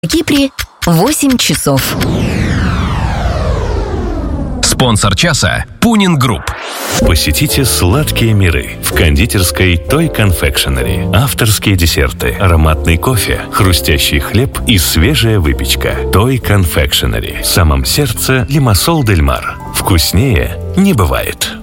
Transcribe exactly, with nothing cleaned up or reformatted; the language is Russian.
На Кипре восемь часов. Спонсор часа – Пунин Групп. Посетите сладкие миры в кондитерской Toy Confectionery. Авторские десерты, ароматный кофе, хрустящий хлеб и свежая выпечка. Toy Confectionery. В самом сердце Лимассол Дель Мар. Вкуснее не бывает.